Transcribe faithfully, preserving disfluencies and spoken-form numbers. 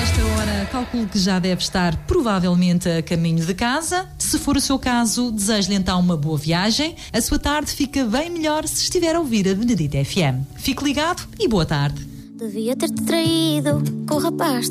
esta hora, calculo que já deve estar provavelmente a caminho de casa. Se for o seu caso, desejo-lhe então uma boa viagem. A sua tarde fica bem melhor se estiver a ouvir a Benedita F M. Fique ligado e boa tarde. Devia ter-te traído com o rapaz.